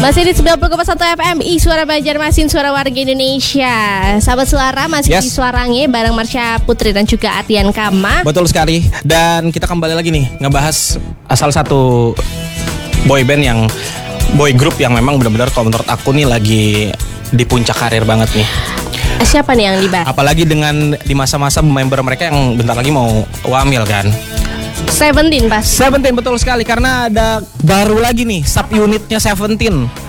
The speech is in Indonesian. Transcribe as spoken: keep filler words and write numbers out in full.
Masih di sembilan puluh koma satu F M I Suara Banjarmasin, Suara Warga Indonesia. Sahabat Suara masih Yes. di Suarange bareng Marsha Putri dan juga Ardian Kama. Betul sekali. Dan kita kembali lagi nih ngebahas salah satu boy band yang boy group yang memang benar-benar kalau menurut aku nih lagi di puncak karir banget nih. Siapa nih yang dibahas? Apalagi dengan di masa-masa member mereka yang bentar lagi mau wamil kan. Seventeen pas. Seventeen betul sekali, karena ada baru lagi nih sub unitnya Seventeen.